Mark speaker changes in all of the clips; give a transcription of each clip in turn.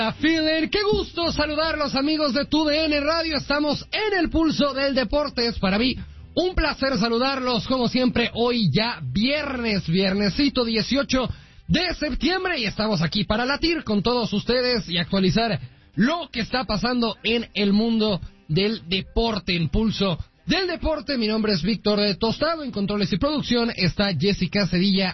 Speaker 1: Feeling, qué gusto saludarlos, amigos de TUDN Radio. Estamos en el pulso del deporte. Es para mí un placer saludarlos, como siempre, hoy ya viernesito 18 de septiembre, y estamos aquí para latir con todos ustedes y actualizar lo que está pasando en el mundo del deporte, en pulso del deporte. Mi nombre es Víctor Tostado, en controles y producción está Jessica Cedillo,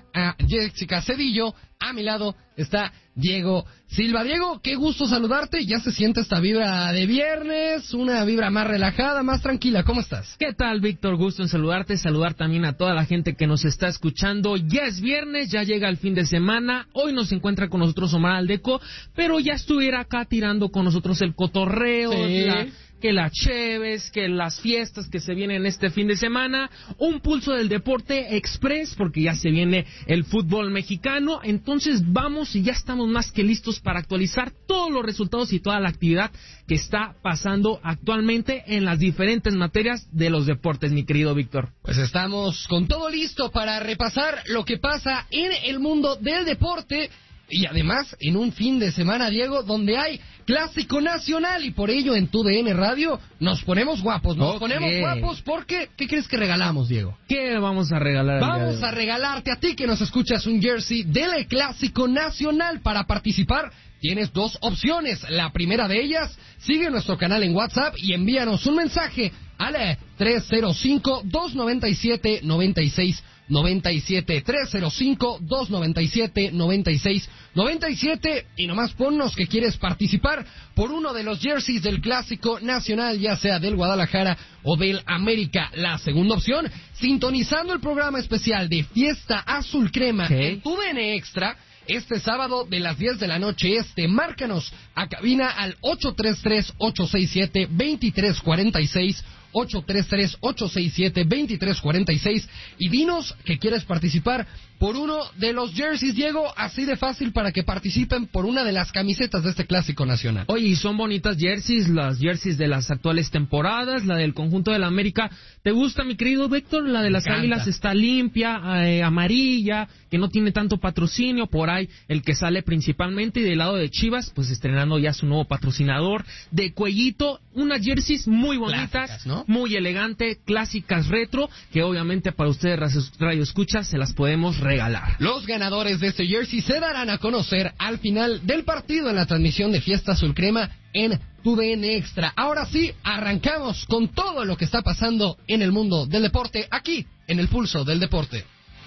Speaker 1: a mi lado está Diego Silva. Diego, qué gusto saludarte. Ya se siente esta vibra de viernes, una vibra más relajada, más tranquila. ¿Cómo estás?
Speaker 2: ¿Qué tal, Víctor? Gusto en saludarte, saludar también a toda la gente que nos está escuchando. Ya es viernes, ya llega el fin de semana. Hoy nos encuentra con nosotros Omar Aldeco, pero ya estuviera acá tirando con nosotros el cotorreo,
Speaker 1: sí.
Speaker 2: Que las cheves, que las fiestas que se vienen este fin de semana, un pulso del deporte express, porque ya se viene el fútbol mexicano. Entonces vamos y ya estamos más que listos para actualizar todos los resultados y toda la actividad que está pasando actualmente en las diferentes materias de los deportes, mi querido Víctor.
Speaker 1: Pues estamos con todo listo para repasar lo que pasa en el mundo del deporte. Y además, en un fin de semana, Diego, donde hay Clásico Nacional, y por ello en TUDN Radio nos ponemos guapos. Ponemos guapos porque, ¿qué crees que regalamos, Diego?
Speaker 2: ¿Qué vamos a regalar?
Speaker 1: Vamos a regalarte a ti que nos escuchas un jersey del Clásico Nacional. Para participar tienes dos opciones. La primera de ellas, sigue nuestro canal en WhatsApp y envíanos un mensaje al 305-297-9697, 305-297-9697, y nomás ponnos que quieres participar por uno de los jerseys del Clásico Nacional, ya sea del Guadalajara o del América. La segunda opción, sintonizando el programa especial de Fiesta Azul Crema en TUDN Extra, este sábado de las 10 de la noche márcanos a cabina al 833-867-2346, 833-867-2346, y dinos que quieres participar por uno de los jerseys, Diego, así de fácil, para que participen por una de las camisetas de este Clásico Nacional.
Speaker 2: Oye, y son bonitas jerseys, las jerseys de las actuales temporadas. La del conjunto de la América, ¿te gusta, mi querido Víctor? La de las Águilas está limpia, amarilla, que no tiene tanto patrocinio. Por ahí el que sale principalmente, y del lado de Chivas, pues estrenando ya su nuevo patrocinador de cuellito. Unas jerseys muy bonitas, clásicas, ¿no? Muy elegante, clásicas retro, que obviamente para ustedes Radio Escuchas se las podemos regalar.
Speaker 1: Los ganadores de este jersey se darán a conocer al final del partido en la transmisión de Fiesta Azul Crema en TUDN Extra. Ahora sí, arrancamos con todo lo que está pasando en el mundo del deporte, aquí en el Pulso del Deporte.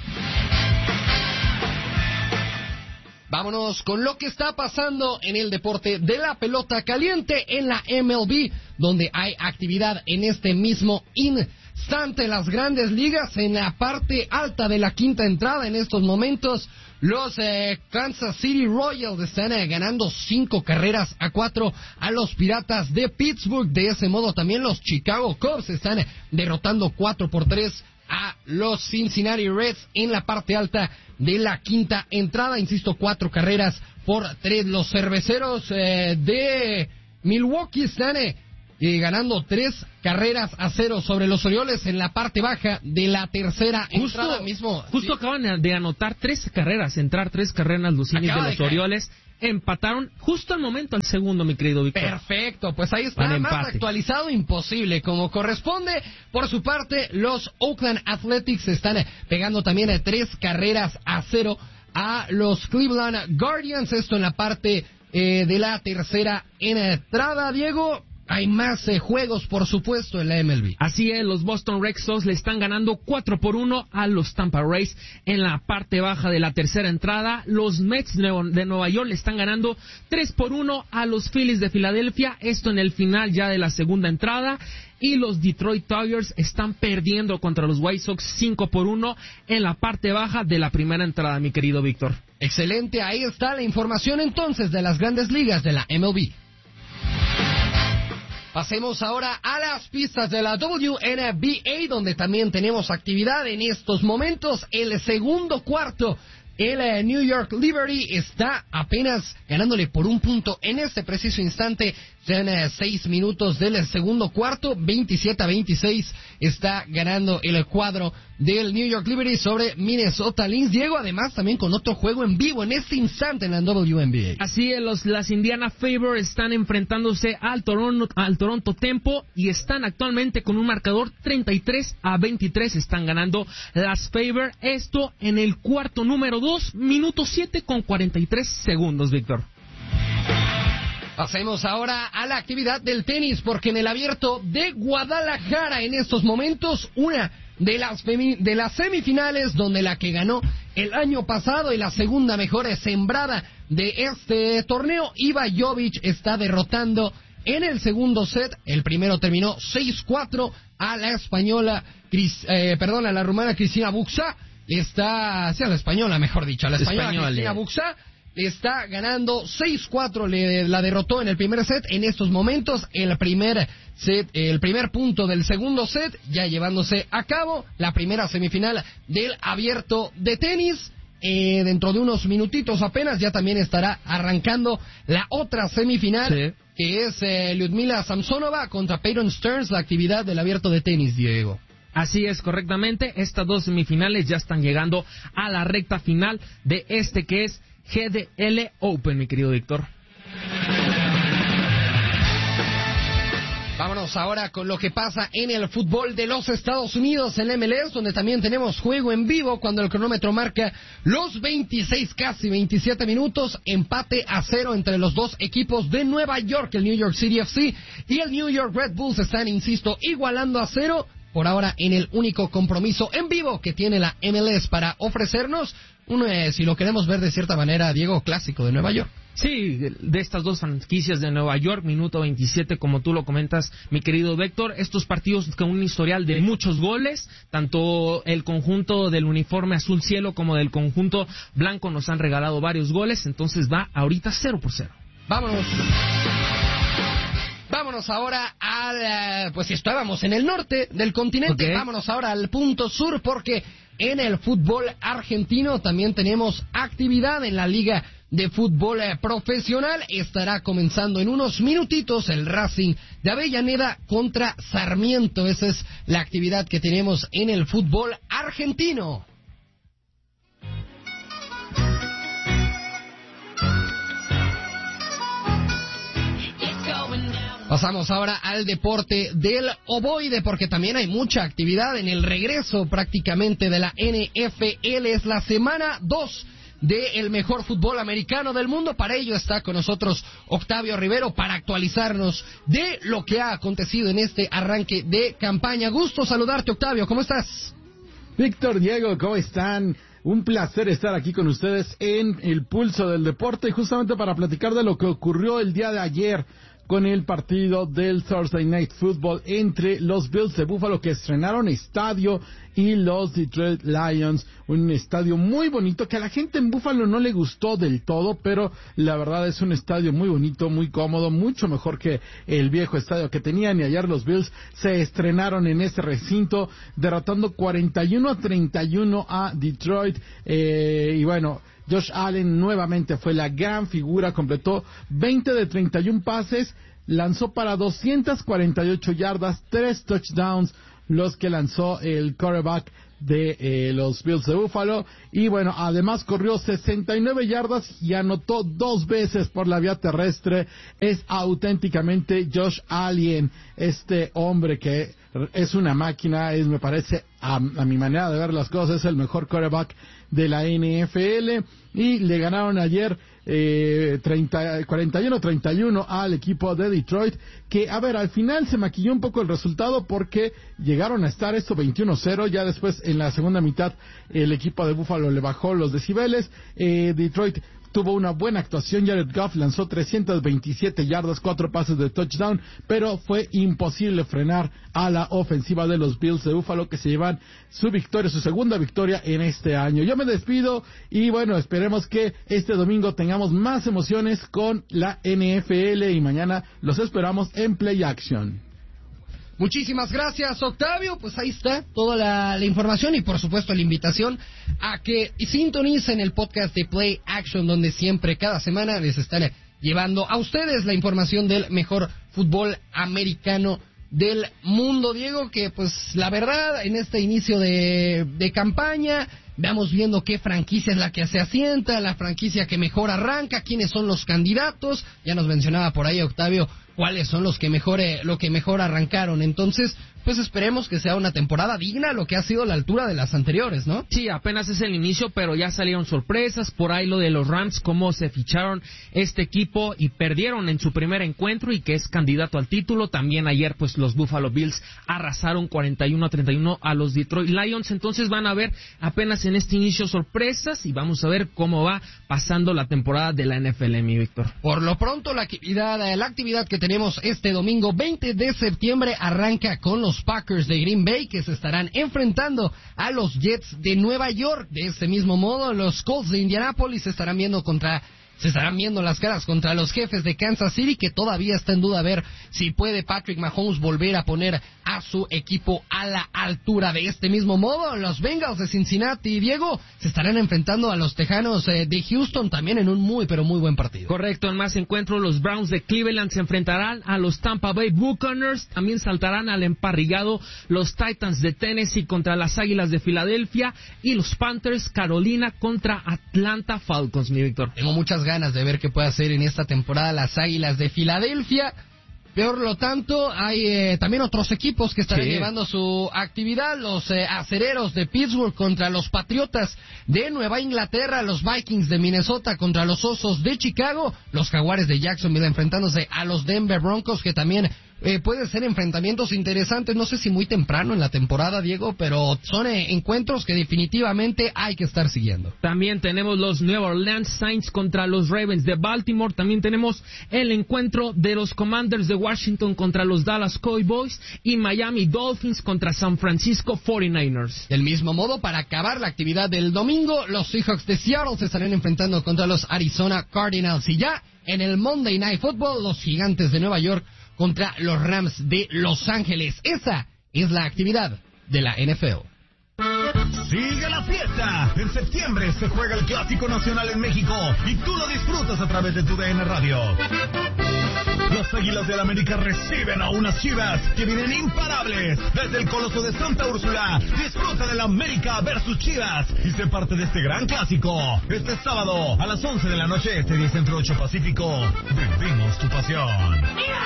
Speaker 1: Vámonos con lo que está pasando en el deporte de la pelota caliente en la MLB, donde hay actividad en este mismo instante. Las grandes ligas, en la parte alta de la quinta entrada en estos momentos, los Kansas City Royals están ganando 5-4 a los Piratas de Pittsburgh. De ese modo también los Chicago Cubs están derrotando 4-3 a los Cincinnati Reds en la parte alta de la quinta entrada. Insisto, 4-3. Los cerveceros de Milwaukee están ganando 3-0 sobre los Orioles en la parte baja de la tercera entrada.
Speaker 2: Justo acaban de anotar 3 carreras los indios de los Orioles. Empataron justo al momento al segundo, mi querido Víctor.
Speaker 1: Perfecto, pues ahí está, más actualizado imposible, como corresponde. Por su parte, los Oakland Athletics están pegando también 3-0 a los Cleveland Guardians. Esto en la parte de la tercera entrada, Diego. Hay más juegos, por supuesto, en la MLB.
Speaker 2: Así es, los Boston Red Sox le están ganando 4-1 a los Tampa Rays en la parte baja de la tercera entrada. Los Mets de Nueva York le están ganando 3-1 a los Phillies de Filadelfia. Esto en el final ya de la segunda entrada. Y los Detroit Tigers están perdiendo contra los White Sox 5-1 en la parte baja de la primera entrada, mi querido Víctor.
Speaker 1: Excelente, ahí está la información entonces de las grandes ligas de la MLB. Pasemos ahora a las pistas de la WNBA, donde también tenemos actividad en estos momentos. El segundo cuarto, el New York Liberty está apenas ganándole por un punto en este preciso instante. Sean 6 minutos del segundo cuarto, 27-26 está ganando el cuadro del New York Liberty sobre Minnesota Lynx. Diego, además también con otro juego en vivo en este instante en la WNBA.
Speaker 2: Así es, las Indiana Fever están enfrentándose al Toronto Tempo y están actualmente con un marcador 33-23. Están ganando las Fever. Esto en el cuarto número 2, minuto 7 con 43 segundos, Víctor.
Speaker 1: Pasemos ahora a la actividad del tenis, porque en el Abierto de Guadalajara en estos momentos, una de las semifinales, donde la que ganó el año pasado y la segunda mejor sembrada de este torneo, Iva Jovic, está derrotando en el segundo set. El primero terminó 6-4 a la española, a la rumana Cristina Buxa. A la española Cristina Buxa. Está ganando 6-4, la derrotó en el primer set. En estos momentos, el primer punto del segundo set, ya llevándose a cabo la primera semifinal del Abierto de tenis. Dentro de unos minutitos apenas ya también estará arrancando la otra semifinal, sí, que es Lyudmila Samsonova contra Peyton Stearns, la actividad del Abierto de tenis, Diego.
Speaker 2: Así es, correctamente. Estas dos semifinales ya están llegando a la recta final de este que es GDL Open, mi querido Víctor.
Speaker 1: Vámonos ahora con lo que pasa en el fútbol de los Estados Unidos, en MLS, donde también tenemos juego en vivo cuando el cronómetro marca los 26, casi 27 minutos, empate a 0 entre los dos equipos de Nueva York, el New York City FC y el New York Red Bulls están, insisto, igualando a 0. Por ahora en el único compromiso en vivo que tiene la MLS para ofrecernos, si lo queremos ver de cierta manera, Diego, clásico de Nueva York.
Speaker 2: Sí, de estas dos franquicias de Nueva York, minuto 27, como tú lo comentas, mi querido Víctor, estos partidos con un historial de muchos goles, tanto el conjunto del uniforme azul cielo como del conjunto blanco nos han regalado varios goles, entonces va ahorita 0-0.
Speaker 1: Vámonos ahora pues si estábamos en el norte del continente, okay, vámonos ahora al punto sur, porque en el fútbol argentino también tenemos actividad en la Liga de Fútbol Profesional. Estará comenzando en unos minutitos el Racing de Avellaneda contra Sarmiento. Esa es la actividad que tenemos en el fútbol argentino. Pasamos ahora al deporte del ovoide, porque también hay mucha actividad en el regreso prácticamente de la NFL. Es la semana 2 del mejor fútbol americano del mundo. Para ello está con nosotros Octavio Rivero para actualizarnos de lo que ha acontecido en este arranque de campaña. Gusto saludarte, Octavio, ¿cómo estás?
Speaker 3: Víctor, Diego, ¿cómo están? Un placer estar aquí con ustedes en el Pulso del Deporte, y justamente para platicar de lo que ocurrió el día de ayer con el partido del Thursday Night Football entre los Bills de Buffalo, que estrenaron estadio, y los Detroit Lions, un estadio muy bonito que a la gente en Buffalo no le gustó del todo, pero la verdad es un estadio muy bonito, muy cómodo, mucho mejor que el viejo estadio que tenían, y ayer los Bills se estrenaron en ese recinto derrotando 41-31 a Detroit, y bueno, Josh Allen nuevamente fue la gran figura, completó 20 de 31 pases, lanzó para 248 yardas, 3 touchdowns, los que lanzó el quarterback de los Bills de Buffalo, y bueno, además corrió 69 yardas y anotó 2 veces por la vía terrestre. Es auténticamente Josh Allen, este hombre que es una máquina, me parece, a mi manera de ver las cosas, es el mejor quarterback de la NFL, y le ganaron ayer 41-31 al equipo de Detroit, que, a ver, al final se maquilló un poco el resultado porque llegaron a estar 21-0, ya después en la segunda mitad el equipo de Buffalo le bajó los decibeles. Detroit tuvo una buena actuación. Jared Goff lanzó 327 yardas, 4 pases de touchdown, pero fue imposible frenar a la ofensiva de los Bills de Buffalo, que se llevan su segunda victoria en este año. Yo me despido y bueno, esperemos que este domingo tengamos más emociones con la NFL, y mañana los esperamos en Play Action.
Speaker 1: Muchísimas gracias, Octavio. Pues ahí está toda la información, y por supuesto la invitación a que sintonicen el podcast de Play Action, donde siempre, cada semana, les están llevando a ustedes la información del mejor fútbol americano del mundo, Diego, que pues la verdad en este inicio de campaña vamos viendo qué franquicia es la que se asienta, la franquicia que mejor arranca, quiénes son los candidatos. Ya nos mencionaba por ahí Octavio cuáles son los que mejor arrancaron. Entonces, pues esperemos que sea una temporada digna, lo que ha sido la altura de las anteriores, ¿no?
Speaker 2: Sí, apenas es el inicio, pero ya salieron sorpresas. Por ahí lo de los Rams, cómo se ficharon este equipo y perdieron en su primer encuentro y que es candidato al título. También ayer, pues los Buffalo Bills arrasaron 41-31 a los Detroit Lions. Entonces van a ver apenas en este inicio sorpresas y vamos a ver cómo va pasando la temporada de la NFL, mi Víctor.
Speaker 1: Por lo pronto, la actividad que tenemos este domingo 20 de septiembre arranca con los Packers de Green Bay, que se estarán enfrentando a los Jets de Nueva York. De este mismo modo, los Colts de Indianapolis se estarán viendo las caras contra los Jefes de Kansas City, que todavía está en duda a ver si puede Patrick Mahomes volver a poner a su equipo a la altura. De este mismo modo, los Bengals de Cincinnati, Diego, se estarán enfrentando a los Tejanos de Houston, también en un muy buen partido.
Speaker 2: Correcto, en más encuentros, los Browns de Cleveland se enfrentarán a los Tampa Bay Buccaneers. También saltarán al emparrillado los Titans de Tennessee contra las Águilas de Filadelfia y los Panthers Carolina contra Atlanta Falcons, mi Víctor.
Speaker 1: Tengo muchas ganas de ver qué puede hacer en esta temporada las Águilas de Filadelfia. Por lo tanto, hay también otros equipos que estarán llevando su actividad. Los Acereros de Pittsburgh contra los Patriotas de Nueva Inglaterra, los Vikings de Minnesota contra los Osos de Chicago, los Jaguares de Jacksonville enfrentándose a los Denver Broncos, que también pueden ser enfrentamientos interesantes. No sé si muy temprano en la temporada, Diego, pero son encuentros que definitivamente hay que estar siguiendo.
Speaker 2: También tenemos los New Orleans Saints contra los Ravens de Baltimore. También tenemos el encuentro de los Commanders de Washington contra los Dallas Cowboys y Miami Dolphins contra San Francisco 49ers.
Speaker 1: Del mismo modo, para acabar la actividad del domingo, los Seahawks de Seattle se estarán enfrentando contra los Arizona Cardinals. Y ya en el Monday Night Football, los Gigantes de Nueva York contra los Rams de Los Ángeles. Esa es la actividad de la NFL.
Speaker 4: Sigue la fiesta. En septiembre se juega el Clásico Nacional en México y tú lo disfrutas a través de tu DN Radio. Las Águilas del América reciben a unas Chivas que vienen imparables desde el Coloso de Santa Úrsula. Disfruta del América versus Chivas y sé parte de este gran clásico. Este sábado a las 11 de la noche, este 10 Centro 8 Pacífico. Vivimos tu pasión.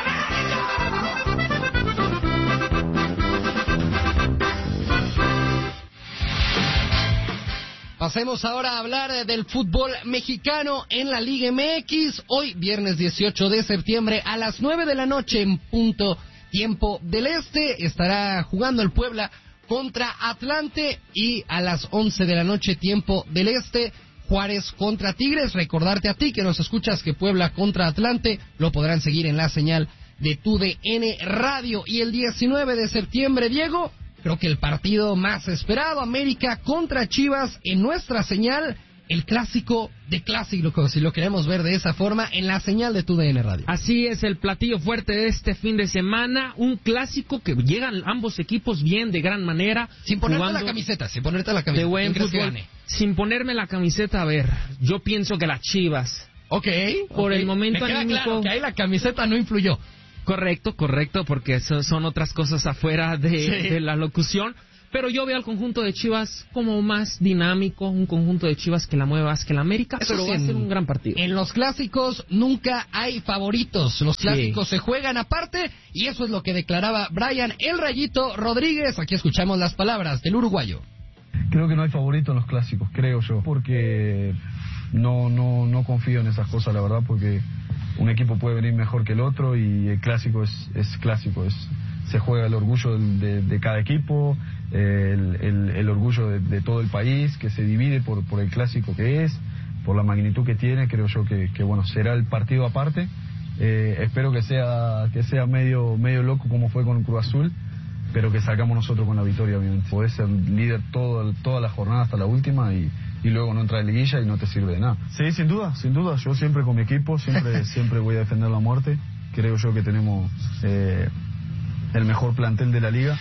Speaker 1: Pasemos ahora a hablar del fútbol mexicano en la Liga MX. Hoy, viernes 18 de septiembre, a las 9 de la noche, en punto tiempo del este, estará jugando el Puebla contra Atlante, y a las 11 de la noche, tiempo del este, Juárez contra Tigres. Recordarte a ti que nos escuchas que Puebla contra Atlante lo podrán seguir en la señal de tu DN Radio. Y el 19 de septiembre, Diego, creo que el partido más esperado, América contra Chivas, en nuestra señal, el clásico de clásicos, si lo queremos ver de esa forma, en la señal de tu DN Radio.
Speaker 2: Así es, el platillo fuerte de este fin de semana, un clásico que llegan ambos equipos bien, de gran manera.
Speaker 1: Sin ponerte la camiseta,
Speaker 2: de buen fútbol. Sin ponerme la camiseta, a ver, yo pienso que las Chivas.
Speaker 1: Ok.
Speaker 2: Por el momento anímico.
Speaker 1: Claro que ahí la camiseta no influyó.
Speaker 2: Correcto, porque son otras cosas afuera de la locución. Pero yo veo al conjunto de Chivas como más dinámico, un conjunto de Chivas que la mueve más que la América,
Speaker 1: eso
Speaker 2: pero
Speaker 1: sí,
Speaker 2: va a ser un gran partido.
Speaker 1: En los clásicos nunca hay favoritos, los clásicos se juegan aparte, y eso es lo que declaraba Brian El Rayito Rodríguez. Aquí escuchamos las palabras del uruguayo.
Speaker 5: Creo que no hay favorito en los clásicos, creo yo, porque no confío en esas cosas, la verdad, porque un equipo puede venir mejor que el otro y el clásico es clásico, se juega el orgullo de cada equipo, el orgullo de todo el país, que se divide por el clásico que es, por la magnitud que tiene. Creo yo que bueno, será el partido aparte. Espero que sea medio loco como fue con Cruz Azul, pero que salgamos nosotros con la victoria, obviamente. Podés ser líder toda la jornada hasta la última y luego no entrar en liguilla y no te sirve de nada. Sí, sin duda. Yo siempre con mi equipo, siempre voy a defender la muerte. Creo yo que tenemos el mejor plantel de la liga.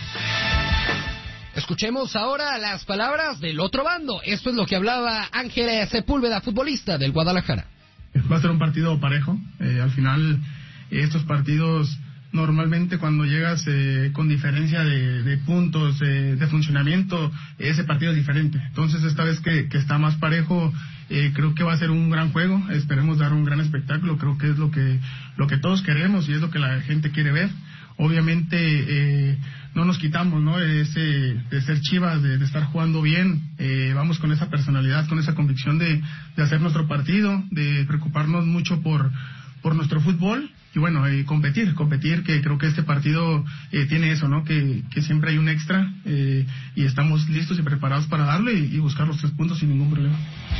Speaker 1: Escuchemos ahora las palabras del otro bando. Esto es lo que hablaba Ángel Sepúlveda, futbolista del Guadalajara.
Speaker 6: Va a ser un partido parejo. Al final, estos partidos Normalmente cuando llegas con diferencia de puntos, de funcionamiento, ese partido es diferente. Entonces esta vez que está más parejo, creo que va a ser un gran juego. Esperemos dar un gran espectáculo. Creo que es lo que todos queremos y es lo que la gente quiere ver. Obviamente no nos quitamos, ¿no? De ser Chivas, de estar jugando bien. Vamos con esa personalidad, con esa convicción de hacer nuestro partido, de preocuparnos mucho por nuestro fútbol y bueno, competir, que creo que este partido tiene eso, ¿no? Que siempre hay un extra y estamos listos y preparados para darle y buscar los 3 puntos sin ningún problema.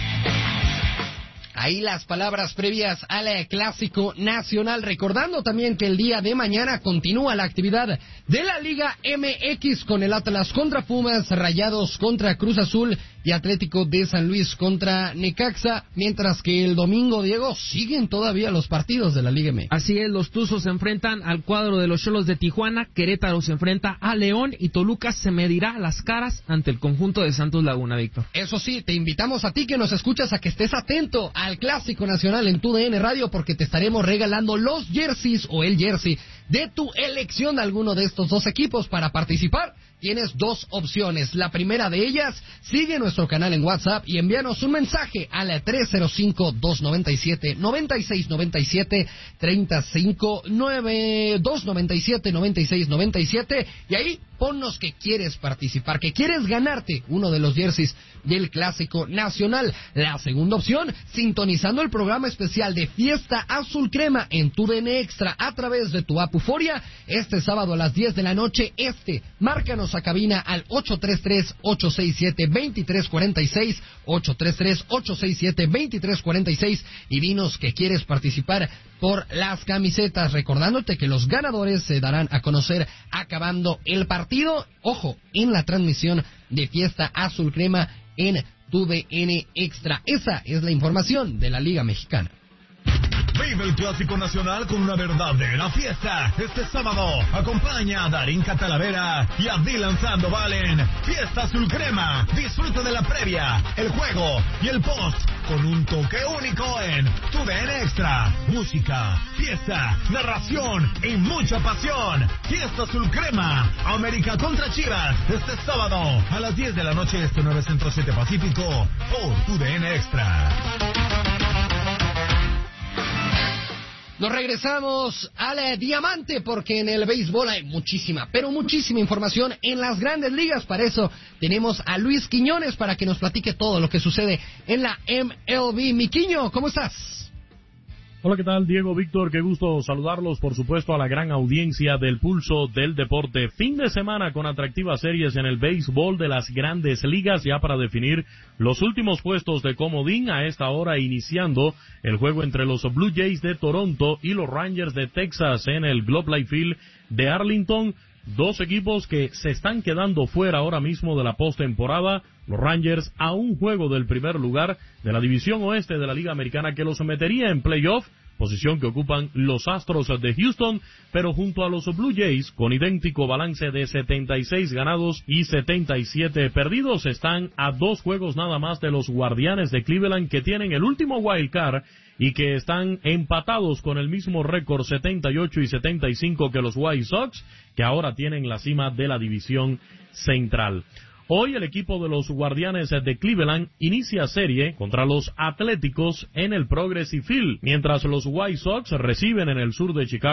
Speaker 1: Ahí las palabras previas al Clásico Nacional, recordando también que el día de mañana continúa la actividad de la Liga MX con el Atlas contra Pumas, Rayados contra Cruz Azul y Atlético de San Luis contra Necaxa, mientras que el domingo, Diego, siguen todavía los partidos de la Liga MX.
Speaker 2: Así es, los Tuzos se enfrentan al cuadro de los Xolos de Tijuana, Querétaro se enfrenta a León y Toluca se medirá a las caras ante el conjunto de Santos Laguna, Víctor.
Speaker 1: Eso sí, te invitamos a ti que nos escuchas a que estés atento al Clásico Nacional en tu DN Radio porque te estaremos regalando los jerseys o el jersey de tu elección de alguno de estos 2 equipos. Para participar tienes 2 opciones. La primera de ellas, sigue nuestro canal en WhatsApp y envíanos un mensaje a la 305-297-9697, 359-297-9697 y ahí ponnos que quieres participar, que quieres ganarte uno de los jerseys del Clásico Nacional. La segunda opción, sintonizando el programa especial de Fiesta Azul Crema en tu DN Extra a través de tu app Euforia, este sábado a las 10 de la noche. Márcanos a cabina al 833-867-2346, 833-867-2346 y dinos que quieres participar por las camisetas, recordándote que los ganadores se darán a conocer acabando el partido. Ojo, en la transmisión de Fiesta Azul Crema en tu DN Extra. Esa es la información de la Liga Mexicana.
Speaker 4: Vive el Clásico Nacional con una verdadera fiesta. Este sábado acompaña a Darinka Talavera y a Dylan Sandoval en Fiesta Azul Crema. Disfruta de la previa, el juego y el post con un toque único en tu DN Extra. Música, fiesta, narración y mucha pasión. Fiesta Azul Crema, América contra Chivas. Este sábado a las 10 de la noche, 9 Centro 7 Pacífico, por tu DN Extra.
Speaker 1: Nos regresamos al diamante porque en el béisbol hay muchísima, pero muchísima información en las grandes ligas. Para eso tenemos a Luis Quiñones para que nos platique todo lo que sucede en la MLB. Miquiño, ¿cómo estás?
Speaker 7: Hola, ¿qué tal, Diego, Víctor? Qué gusto saludarlos, por supuesto, a la gran audiencia del Pulso del Deporte. Fin de semana con atractivas series en el béisbol de las grandes ligas, ya para definir los últimos puestos de comodín. A esta hora iniciando el juego entre los Blue Jays de Toronto y los Rangers de Texas en el Globe Life Field de Arlington. 2 equipos que se están quedando fuera ahora mismo de la postemporada. Los Rangers a un juego del primer lugar de la división oeste de la Liga Americana que los metería en playoff, posición que ocupan los Astros de Houston, pero junto a los Blue Jays, con idéntico balance de 76 ganados y 77 perdidos, están a 2 juegos nada más de los Guardianes de Cleveland, que tienen el último wild card y que están empatados con el mismo récord 78 y 75 que los White Sox, que ahora tienen la cima de la división central. Hoy el equipo de los Guardianes de Cleveland inicia serie contra los Atléticos en el Progressive Field, mientras los White Sox reciben en el sur de Chicago